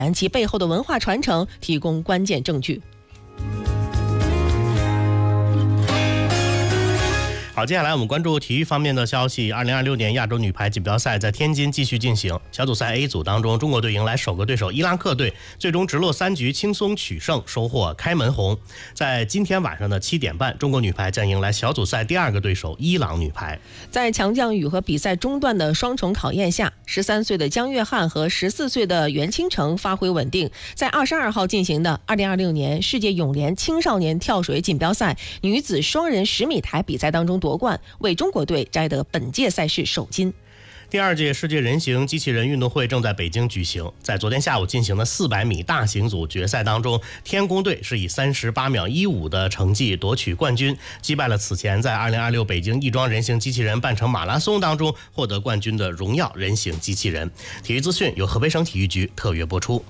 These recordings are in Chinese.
其背后的文化传承提供关键证据。 好，接下来我们关注体育方面的消息。2026年亚洲女排锦标赛在天津继续进行。小组赛 A 组当中，中国队迎来首个对手伊拉克队，最终直落3局轻松取胜，收获开门红。在今天晚上的7点半，中国女排将迎来小组赛第2个对手伊朗女排。 在强降雨和比赛中断的双重考验下，13岁的姜悦翰和14岁的袁清城发挥稳定，在22号进行的2026年世界泳联青少年跳水锦标赛女子双人10米台比赛当中夺冠，为中国队摘得本届赛事首金。 第2届世界人形机器人运动会正在北京举行。在昨天下午进行的400米大型组决赛当中，天宫队是以38秒15的成绩夺取冠军，击败了此前在2026北京亦庄人形机器人半程马拉松当中获得冠军的荣耀人形机器人。体育资讯由河北省体育局特约播出。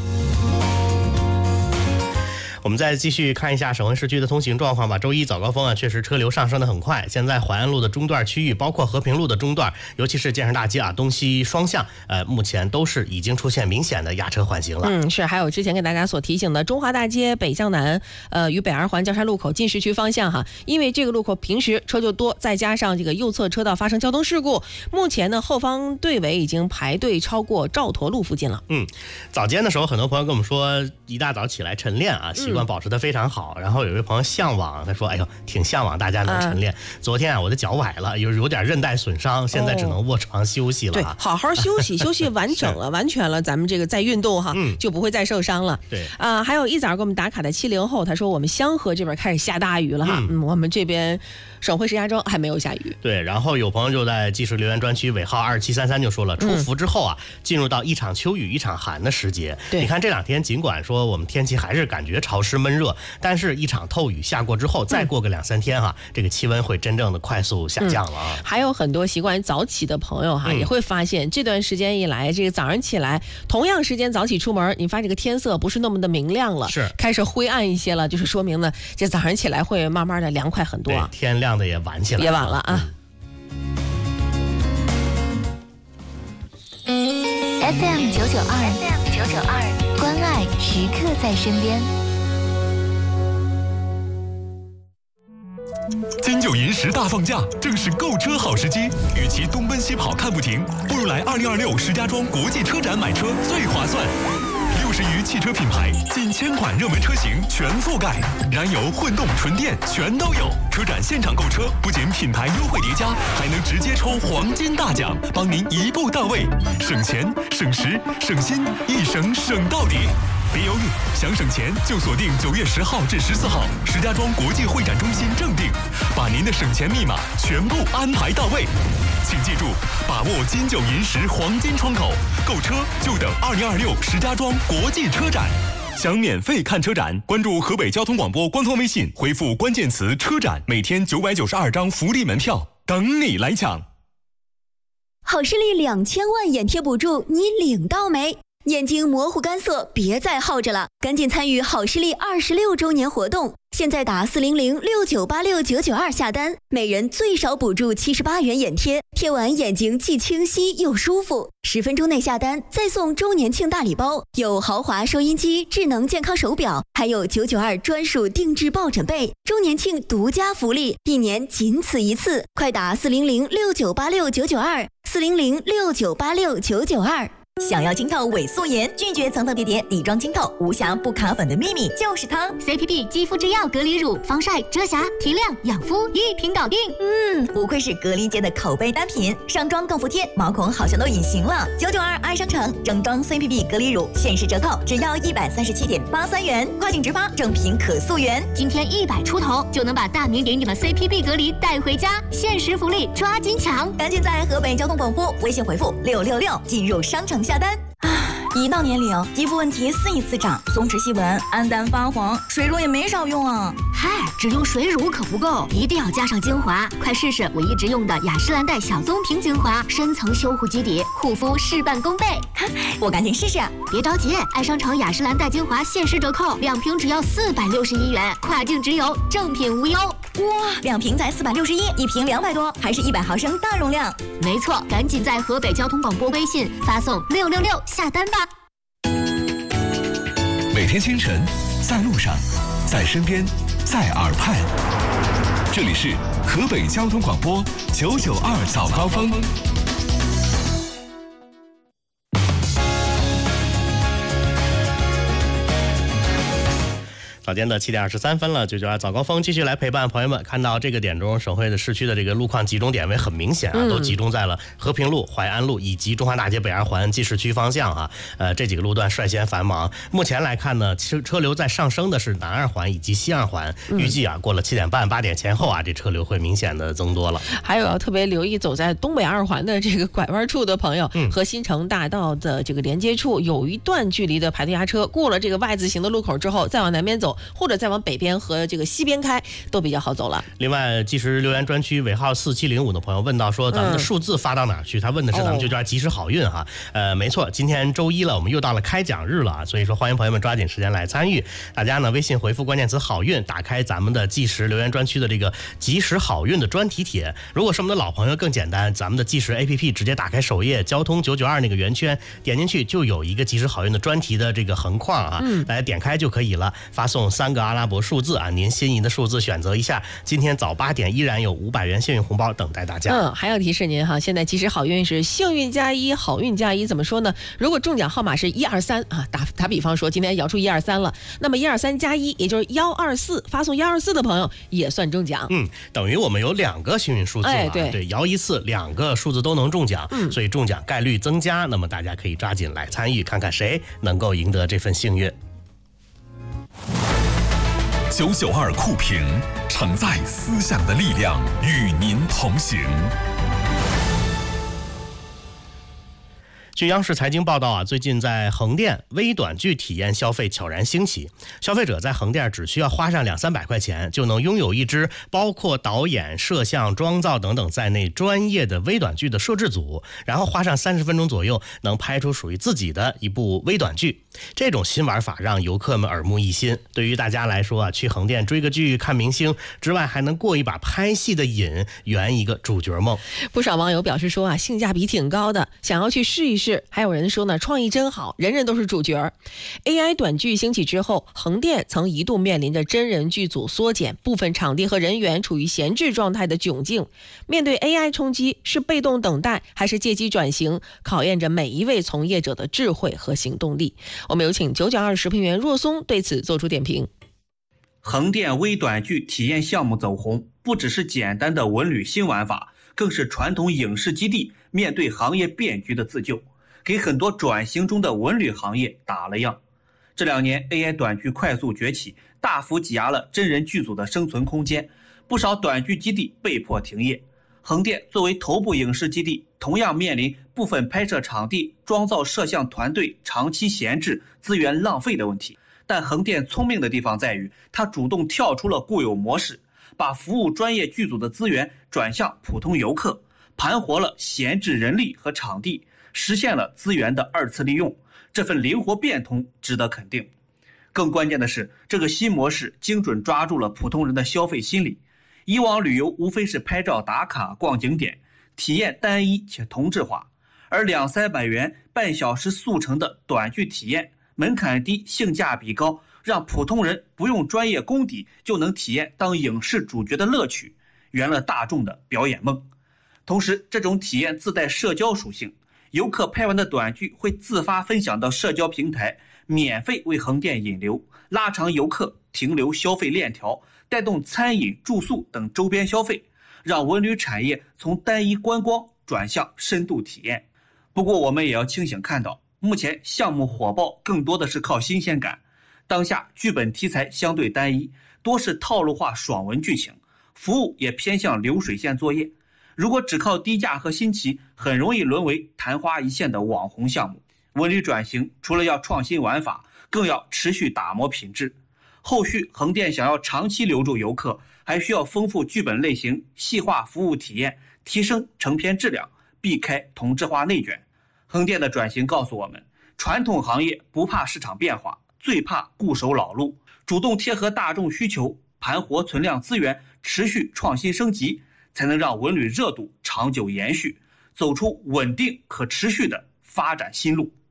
我们再继续看一下省会市区的通行状况吧。周一早高峰确实车流上升的很快。现在淮安路的中段区域，包括和平路的中段，尤其是建设大街东西双向，目前都是已经出现明显的压车缓行了。 是，还有之前给大家所提醒的中华大街北向南，与北二环交叉路口进市区方向哈，因为这个路口平时车就多，再加上这个右侧车道发生交通事故，目前呢后方队尾已经排队超过赵陀路附近了。 早间的时候，很多朋友跟我们说，一大早起来晨练习惯保持得非常好。然后有一位朋友向往，他说：“哎呦，挺向往大家能晨练。昨天我的脚崴了，有点韧带损伤，现在只能卧床休息了。 对，好好休息，休息完整了，完全了，咱们这个再运动哈，就不会再受伤了。 对还有一早给我们打卡的70后，他说我们香河这边开始下大雨了哈，我们这边省会石家庄还没有下雨。 对，然后有朋友就在即时留言专区尾号2733就说了，出伏之后进入到一场秋雨一场寒的时节。你看这2天，尽管说我们天气还是感觉潮湿闷热，但是一场透雨下过之后，再过个2-3天这个气温会真正的快速下降了还有很多习惯早起的朋友也会发现这段时间以来，这个早上起来同样时间早起出门，你发现这个天色不是那么的明亮了， 是开始灰暗一些了，就是说明呢，这早上起来会慢慢的凉快很多。 对，天亮的也晚起来了， 也晚了 FM 992，关爱时刻在身边。 金九银十大放假，正是购车好时机。与其东奔西跑看不停，不如来2026石家庄国际车展买车最划算。60余汽车品牌，近1000款热门车型全覆盖，燃油、混动、纯电全都有。车展现场购车，不仅品牌优惠叠加，还能直接抽黄金大奖，帮您一步到位，省钱、省时、省心，一省省到底。别犹豫，想省钱就锁定9月10号至14号石家庄国际会展中心正定，把您的省钱密码全部安排到位。请记住，把握金九银十黄金窗口，购车就等2026石家庄国际车展。想免费看车展，关注河北交通广播官方微信，回复关键词车展，每天992张福利门票等你来抢。 好视力2000万眼贴补助，你领到没？眼睛模糊干涩，别再耗着了，赶紧参与好视力26周年活动！现在打40069869992下单，每人最少补助78元眼贴，贴完眼睛既清晰又舒服。10分钟内下单，再送周年庆大礼包，有豪华收音机、智能健康手表，还有992专属定制抱枕被。周年庆独家福利，1年仅此一次，快打400698699240069869992。 想要清透伪素颜，拒绝层层叠叠底妆清透，无瑕不卡粉的秘密就是它 CPB 肌肤之钥隔离乳，防晒、遮瑕、提亮、养肤一瓶搞定。不愧是隔离界的口碑单品，上妆更服帖，毛孔好像都隐形了。992爱商城正装 CPB 隔离乳限时折扣，只要137.83元，跨境直发，正品可溯源。今天100出头就能把大名鼎鼎的 CPB 隔离带回家，限时福利抓紧抢！赶紧在河北交通广播微信回复666进入商城下单。一到年龄，肌肤问题4一次涨，松弛细纹、暗淡发黄，水乳也没少用啊。嗨，只用水乳可不够，一定要加上精华。快试试我一直用的雅诗兰黛小棕瓶精华，深层修护基底，护肤事半功倍。我赶紧试试。别着急，爱商城雅诗兰黛精华限时折扣，2瓶只要461元，跨境直邮，正品无忧。哇，2瓶才461，1瓶200多，还是100毫升大容量。没错，赶紧在河北交通广播微信发送666下单吧。 每天清晨，在路上，在身边，在耳畔。这里是河北交通广播992早高峰。 早间的7点23分了，992早高峰继续来陪伴朋友们。看到这个点钟，省会的市区的这个路况集中点位很明显啊，都集中在了和平路、淮安路以及中华大街北二环继市区方向啊。这几个路段率先繁忙。目前来看呢，车流在上升的是南二环以及西二环。预计啊，过了7点半、8点前后啊，这车流会明显的增多了。 还有要特别留意走在东北二环的这个拐弯处的朋友，和新城大道的这个连接处有一段距离的排队压车，过了这个 Y 字形的路口之后，再往南边走，或者再往北边和这个西边开，都比较好走了。 另外，即时留言专区尾号4705的朋友问到说，咱们的数字发到哪儿去？他问的是咱们就叫及时好运哈。没错，今天周一了，我们又到了开奖日了啊，所以说欢迎朋友们抓紧时间来参与。大家呢，微信回复关键词好运，打开咱们的即时留言专区的这个及时好运的专题帖。如果是我们的老朋友更简单，咱们的即时 APP 直接打开首页交通992那个圆圈，点进去就有一个及时好运的专题的这个横框啊，大家点开就可以了，发送3个阿拉伯数字啊，您心仪的数字选择一下。今天早8点依然有500元幸运红包等待大家。 还要提示您哈，现在即时好运是幸运加1，好运加1，怎么说呢？如果中奖号码是123啊，打比方说今天摇出123了，那么123加1也就是124，发送124的朋友也算中奖。 等于我们有2个幸运数字了，对，摇一次2个数字都能中奖，所以中奖概率增加。那么大家可以抓紧来参与，看看谁能够赢得这份幸运。 992酷评，承载思想的力量，与您同行。 据央视财经报道啊，最近在横店微短剧体验消费悄然兴起，消费者在横店只需要花上200-300块钱，就能拥有一支包括导演、摄像、妆造等等在内专业的微短剧的摄制组，然后花上30分钟左右，能拍出属于自己的一部微短剧。这种新玩法让游客们耳目一新，对于大家来说啊，去横店追个剧、看明星之外，还能过一把拍戏的瘾，圆一个主角梦。 不少网友表示说啊，性价比挺高的，想要去试一试。还有人说呢，创意真好，人人都是主角。AI 短剧兴起之后，横店曾一度面临着真人剧组缩减，部分场地和人员处于闲置状态的窘境。面对 AI 冲击，是被动等待还是借机转型，考验着每一位从业者的智慧和行动力。我们有请992时评员若松对此做出点评。 横店微短剧体验项目走红，不只是简单的文旅新玩法，更是传统影视基地面对行业变局的自救，给很多转型中的文旅行业打了样。这2年 AI 短剧快速崛起，大幅挤压了真人剧组的生存空间，不少短剧基地被迫停业。横店作为头部影视基地，同样面临部分拍摄场地、妆造摄像团队长期闲置、资源浪费的问题。但横店聪明的地方在于，它主动跳出了固有模式，把服务专业剧组的资源转向普通游客，盘活了闲置人力和场地，实现了资源的2次利用。这份灵活变通值得肯定。更关键的是，这个新模式精准抓住了普通人的消费心理。以往旅游无非是拍照打卡、逛景点，体验单一且同质化，而200-300元半小时速成的短剧体验，门槛低、性价比高，让普通人不用专业功底就能体验当影视主角的乐趣，圆了大众的表演梦。同时，这种体验自带社交属性，游客拍完的短剧会自发分享到社交平台，免费为横店引流，拉长游客停留消费链条，带动餐饮、住宿等周边消费，让文旅产业从单一观光转向深度体验。不过我们也要清醒看到，目前项目火爆更多的是靠新鲜感，当下剧本题材相对单一，多是套路化爽文剧情，服务也偏向流水线作业。如果只靠低价和新奇，很容易沦为昙花一现的网红项目。文旅转型除了要创新玩法，更要持续打磨品质。后续横店想要长期留住游客，还需要丰富剧本类型，细化服务体验，提升成片质量，避开同质化内卷。横店的转型告诉我们，传统行业不怕市场变化，最怕固守老路，主动贴合大众需求，盘活存量资源，持续创新升级，才能让文旅热度长久延续，走出稳定可持续的发展新路。